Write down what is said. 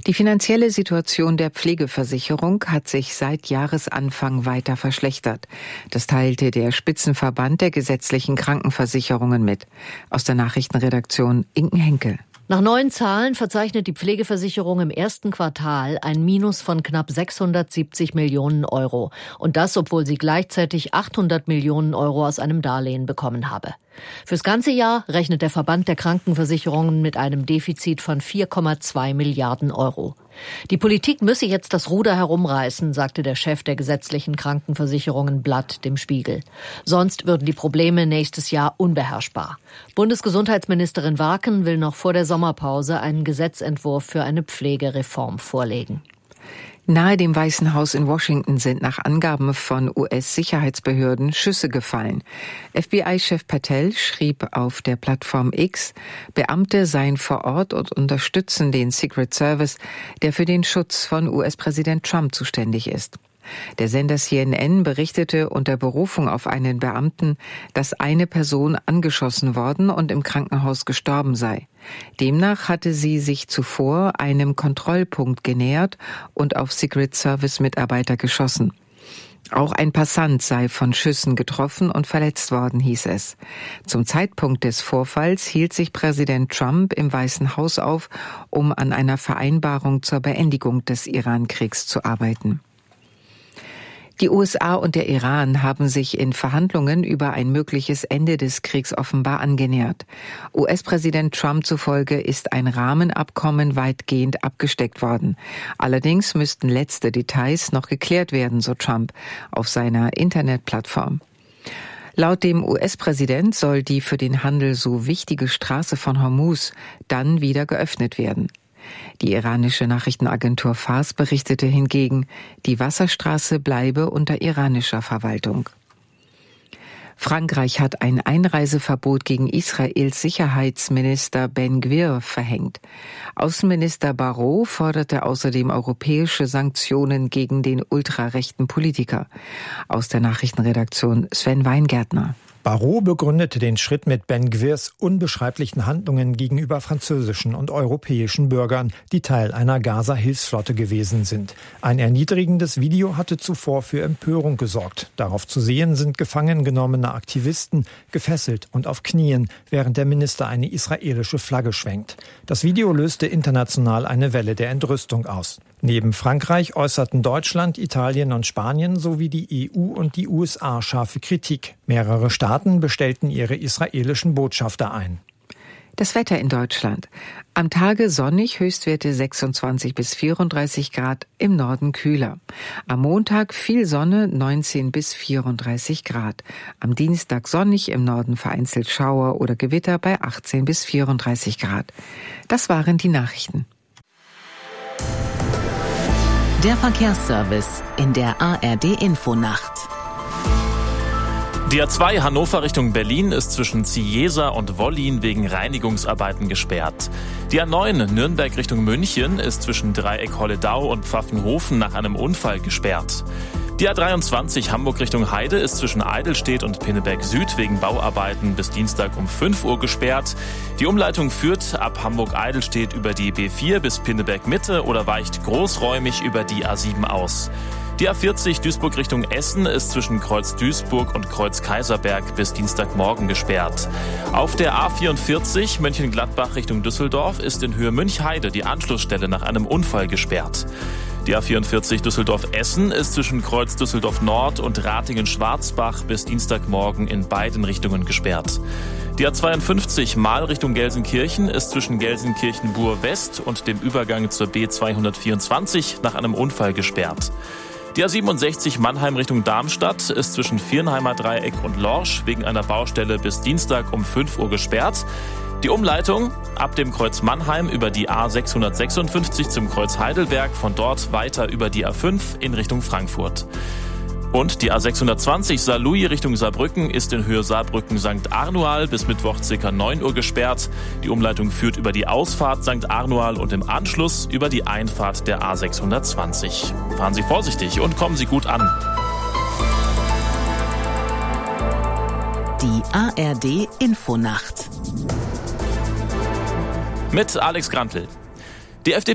Die finanzielle Situation der Pflegeversicherung hat sich seit Jahresanfang weiter verschlechtert. Das teilte der Spitzenverband der gesetzlichen Krankenversicherungen mit. Aus der Nachrichtenredaktion Inken Henkel. Nach neuen Zahlen verzeichnet die Pflegeversicherung im ersten Quartal ein Minus von knapp 670 Millionen Euro. Und das, obwohl sie gleichzeitig 800 Millionen Euro aus einem Darlehen bekommen habe. Fürs ganze Jahr rechnet der Verband der Krankenversicherungen mit einem Defizit von 4,2 Milliarden Euro. Die Politik müsse jetzt das Ruder herumreißen, sagte der Chef der gesetzlichen Krankenversicherungen Blatt dem Spiegel. Sonst würden die Probleme nächstes Jahr unbeherrschbar. Bundesgesundheitsministerin Warken will noch vor der Sommerpause einen Gesetzentwurf für eine Pflegereform vorlegen. Nahe dem Weißen Haus in Washington sind nach Angaben von US-Sicherheitsbehörden Schüsse gefallen. FBI-Chef Patel schrieb auf der Plattform X, Beamte seien vor Ort und unterstützen den Secret Service, der für den Schutz von US-Präsident Trump zuständig ist. Der Sender CNN berichtete unter Berufung auf einen Beamten, dass eine Person angeschossen worden und im Krankenhaus gestorben sei. Demnach hatte sie sich zuvor einem Kontrollpunkt genähert und auf Secret Service Mitarbeiter geschossen. Auch ein Passant sei von Schüssen getroffen und verletzt worden, hieß es. Zum Zeitpunkt des Vorfalls hielt sich Präsident Trump im Weißen Haus auf, um an einer Vereinbarung zur Beendigung des Iran-Kriegs zu arbeiten. Die USA und der Iran haben sich in Verhandlungen über ein mögliches Ende des Kriegs offenbar angenähert. US-Präsident Trump zufolge ist ein Rahmenabkommen weitgehend abgesteckt worden. Allerdings müssten letzte Details noch geklärt werden, so Trump auf seiner Internetplattform. Laut dem US-Präsident soll die für den Handel so wichtige Straße von Hormuz dann wieder geöffnet werden. Die iranische Nachrichtenagentur Fars berichtete hingegen, die Wasserstraße bleibe unter iranischer Verwaltung. Frankreich hat ein Einreiseverbot gegen Israels Sicherheitsminister Ben Gvir verhängt. Außenminister Barrot forderte außerdem europäische Sanktionen gegen den ultrarechten Politiker. Aus der Nachrichtenredaktion Sven Weingärtner. Barrot begründete den Schritt mit Ben Gvirs unbeschreiblichen Handlungen gegenüber französischen und europäischen Bürgern, die Teil einer Gaza-Hilfsflotte gewesen sind. Ein erniedrigendes Video hatte zuvor für Empörung gesorgt. Darauf zu sehen sind gefangen genommene Aktivisten, gefesselt und auf Knien, während der Minister eine israelische Flagge schwenkt. Das Video löste international eine Welle der Entrüstung aus. Neben Frankreich äußerten Deutschland, Italien und Spanien sowie die EU und die USA scharfe Kritik. Mehrere Staaten bestellten ihre israelischen Botschafter ein. Das Wetter in Deutschland. Am Tage sonnig, Höchstwerte 26 bis 34 Grad, im Norden kühler. Am Montag viel Sonne, 19 bis 34 Grad. Am Dienstag sonnig, im Norden vereinzelt Schauer oder Gewitter bei 18 bis 34 Grad. Das waren die Nachrichten. Der Verkehrsservice in der ARD-Infonacht. Die A2 Hannover Richtung Berlin ist zwischen Ziesa und Wollin wegen Reinigungsarbeiten gesperrt. Die A9 Nürnberg Richtung München ist zwischen Dreieck Holledau und Pfaffenhofen nach einem Unfall gesperrt. Die A23 Hamburg Richtung Heide ist zwischen Eidelstedt und Pinneberg Süd wegen Bauarbeiten bis Dienstag um 5 Uhr gesperrt. Die Umleitung führt ab Hamburg-Eidelstedt über die B4 bis Pinneberg Mitte oder weicht großräumig über die A7 aus. Die A40 Duisburg Richtung Essen ist zwischen Kreuz Duisburg und Kreuz Kaiserberg bis Dienstagmorgen gesperrt. Auf der A44 Mönchengladbach Richtung Düsseldorf ist in Höhe Münchheide die Anschlussstelle nach einem Unfall gesperrt. Die A44 Düsseldorf-Essen ist zwischen Kreuz Düsseldorf Nord und Ratingen-Schwarzbach bis Dienstagmorgen in beiden Richtungen gesperrt. Die A52 Mahl Richtung Gelsenkirchen ist zwischen Gelsenkirchen-Bur West und dem Übergang zur B224 nach einem Unfall gesperrt. Die A67 Mannheim Richtung Darmstadt ist zwischen Viernheimer Dreieck und Lorsch wegen einer Baustelle bis Dienstag um 5 Uhr gesperrt. Die Umleitung ab dem Kreuz Mannheim über die A656 zum Kreuz Heidelberg, von dort weiter über die A5 in Richtung Frankfurt. Und die A620 Saarlouis Richtung Saarbrücken ist in Höhe Saarbrücken-St. Arnual bis Mittwoch ca. 9 Uhr gesperrt. Die Umleitung führt über die Ausfahrt St. Arnual und im Anschluss über die Einfahrt der A620. Fahren Sie vorsichtig und kommen Sie gut an. Die ARD Infonacht. Mit Alex Grantl. Die FDP